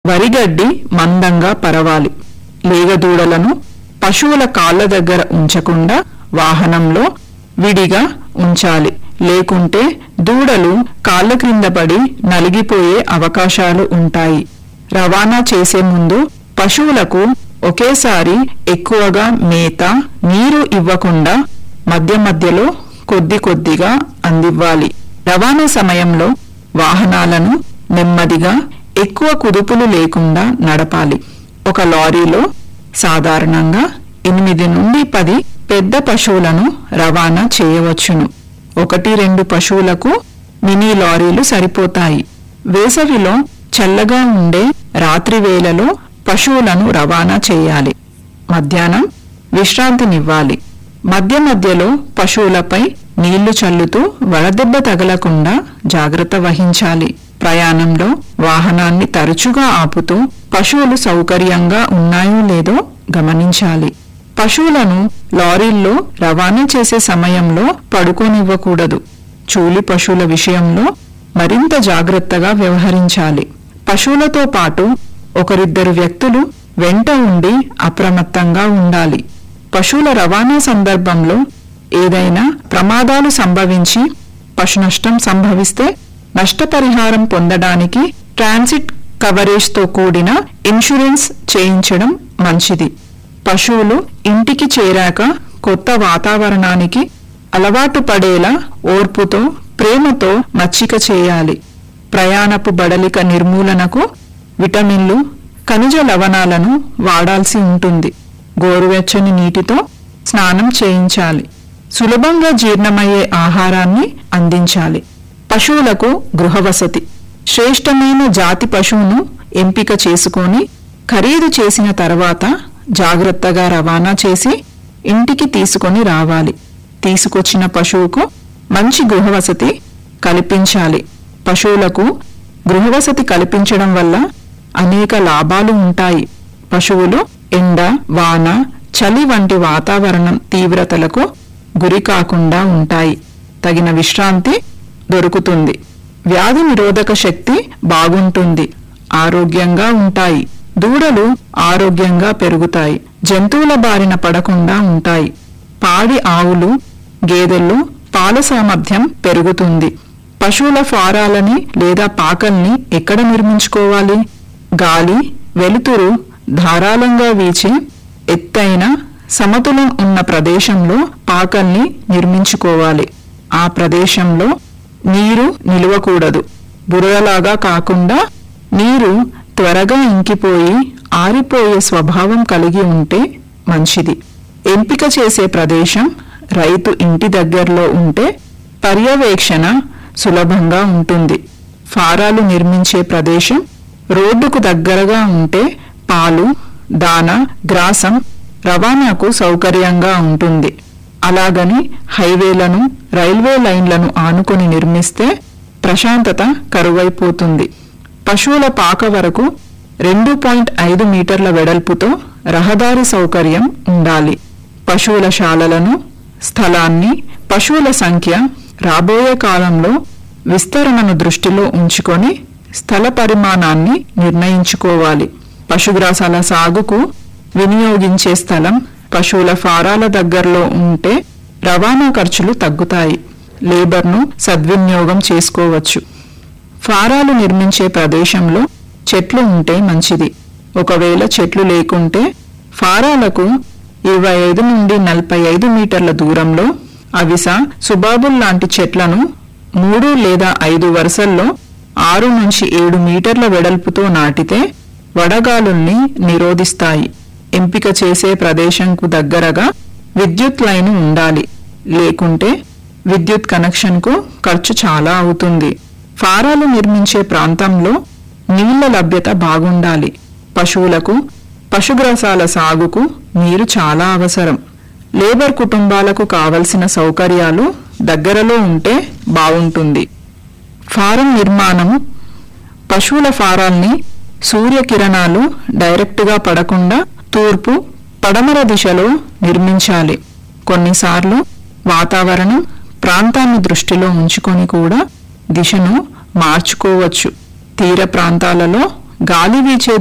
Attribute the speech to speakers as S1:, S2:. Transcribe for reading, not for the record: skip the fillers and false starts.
S1: వరిగడ్డి మందంగా పరవాలి. లేగదూడలను పశువుల కాళ్ళ దగ్గర ఉంచకుండా వాహనంలో విడిగా ఉంచాలి. లేకుంటే దూడలు కాళ్ళ క్రింద పడి నలిగిపోయే అవకాశాలు ఉంటాయి. రవాణా చేసే ముందు పశువులకు ఒకేసారి ఎక్కువగా మేత, నీరు ఇవ్వకుండా మధ్య మధ్యలో కొద్ది కొద్దిగా అందివ్వాలి. రవాణా సమయంలో వాహనాలను నెమ్మదిగా, ఎక్కువ కుదుపులు లేకుండా నడపాలి. ఒక లారీలో సాధారణంగా 8 నుండి 10 పెద్ద పశువులను రవాణా చేయవచ్చును. 1-2 పశువులకు మినీ లారీలు సరిపోతాయి. వేసవిలో చల్లగా ఉండే రాత్రి వేళలో పశువులను రవాణా చేయాలి. మధ్యాహ్నం విశ్రాంతినివ్వాలి. మధ్య మధ్యలో పశువులపై నీళ్లు చల్లుతూ వడదెబ్బ తగలకుండా జాగ్రత్త వహించాలి. ప్రయాణంలో వాహనాన్ని తరచుగా ఆపుతూ పశువులు సౌకర్యంగా ఉన్నాయో లేదో గమనించాలి. పశువులను లారీల్లో రవాణా చేసే సమయంలో పడుకోనివ్వకూడదు. చూలి పశువుల విషయంలో మరింత జాగ్రత్తగా వ్యవహరించాలి. పశువులతో పాటు 1-2 వ్యక్తులు వెంట ఉండి అప్రమత్తంగా ఉండాలి. పశువుల రవాణా సందర్భంలో ఏదైనా ప్రమాదాలు సంభవించి పశునష్టం సంభవిస్తే నష్టపరిహారం పొందడానికి ట్రాన్సిట్ కవరేజ్తో కూడిన ఇన్సూరెన్స్ చేయించడం మంచిది. పశువులు ఇంటికి చేరాక కొత్త వాతావరణానికి అలవాటు పడేలా ఓర్పుతో, ప్రేమతో మచ్చిక చేయాలి. ప్రయాణపు బడలిక నిర్మూలనకు విటమిన్లు, ఖనిజ లవణాలను వాడాల్సి ఉంటుంది. గోరువెచ్చని నీటితో స్నానం చేయించాలి. సులభంగా జీర్ణమయ్యే ఆహారాన్ని అందించాలి. పశువులకు గృహవసతి. శ్రేష్టమైన జాతి పశువును ఎంపిక చేసుకొని ఖరీదు చేసిన తర్వాత జాగ్రత్తగా రవాణా చేసి ఇంటికి తీసుకొని రావాలి. తీసుకొచ్చిన పశువుకు మంచి గృహవసతి కల్పించాలి. పశువులకు గృహవసతి కల్పించడం వల్ల అనేక లాభాలు ఉంటాయి. పశువులు ఎండ, వాన, చలి వంటి వాతావరణం తీవ్రతలకు గురి కాకుండా ఉంటాయి. తగిన విశ్రాంతి దొరుకుతుంది. వ్యాధి నిరోధక శక్తి బాగుంటుంది. ఆరోగ్యంగా ఉంటాయి. దూడలు ఆరోగ్యంగా పెరుగుతాయి. జంతువుల బారిన పడకుండా ఉంటాయి. పాడి ఆవులు, గేదెల్లో పాల సామర్థ్యం పెరుగుతుంది. పశువుల ఫారాలని లేదా పాకల్ని ఎక్కడ నిర్మించుకోవాలి? గాలి, వెలుతురు ధారాళంగా వీచే ఎత్తైన, సమతులం ఉన్న ప్రదేశంలో పాకల్ని నిర్మించుకోవాలి. ఆ ప్రదేశంలో నీరు నిలవకూడదు. బురదలాగా కాకుండా నీరు త్వరగా ఇంకిపోయి ఆరిపోయే స్వభావం కలిగి ఉంటే మంచిది. ఎంపిక చేసే ప్రదేశం రైతు ఇంటి దగ్గరలో ఉంటే పర్యవేక్షణ సులభంగా ఉంటుంది. ఫారాలు నిర్మించే ప్రదేశం రోడ్డుకు దగ్గరగా ఉంటే పాలు, దాన, గ్రాసం రవాణాకు సౌకర్యంగా ఉంటుంది. అలాగని హైవేలను, రైల్వే లైన్లను ఆనుకొని నిర్మిస్తే ప్రశాంతత కరువైపోతుంది. పశువుల పాక వరకు 2.5 మీటర్ల వెడల్పుతో రహదారి సౌకర్యం ఉండాలి. పశువుల శాలలను, స్థలాన్ని, పశువుల సంఖ్య, రాబోయే కాలంలో విస్తరణను దృష్టిలో ఉంచుకొని స్థల పరిమాణాన్ని నిర్ణయించుకోవాలి. పశుగ్రాసాల సాగుకు వినియోగించే స్థలం పశువుల ఫారాల దగ్గరలో ఉంటే రవాణా ఖర్చులు తగ్గుతాయి. లేబర్ను సద్వినియోగం చేసుకోవచ్చు. ఫారాలు నిర్మించే ప్రదేశంలో చెట్లు ఉంటే మంచిది. ఒకవేళ చెట్లు లేకుంటే ఫారాలకు 25 నుండి 45 మీటర్ల దూరంలో అవిస, సుబాబుల్ లాంటి చెట్లను 3 లేదా 5 వరుసల్లో 6 నుంచి 7 మీటర్ల వెడల్పుతో నాటితే వడగాలుల్ని నిరోధిస్తాయి. ఎంపిక చేసే ప్రదేశంకు దగ్గరగా విద్యుత్ లైను ఉండాలి. లేకుంటే విద్యుత్ కనెక్షన్కు ఖర్చు చాలా అవుతుంది. ఫారాలు నిర్మించే ప్రాంతంలో నీళ్ల లభ్యత బాగుండాలి. పశువులకు, పశుగ్రాసాల సాగుకు నీరు చాలా అవసరం. లేబర్ కుటుంబాలకు కావలసిన సౌకర్యాలు దగ్గరలో ఉంటే బాగుంటుంది. ఫారం నిర్మాణం. పశువుల ఫారాల్ని సూర్యకిరణాలు డైరెక్టుగా పడకుండా తూర్పు, పడమర దిశలో నిర్మించాలి. కొన్నిసార్లు వాతావరణం, ప్రాంతాన్ని దృష్టిలో ఉంచుకొని కూడా దిశను మార్చుకోవచ్చు. తీర ప్రాంతాలలో గాలి వీచే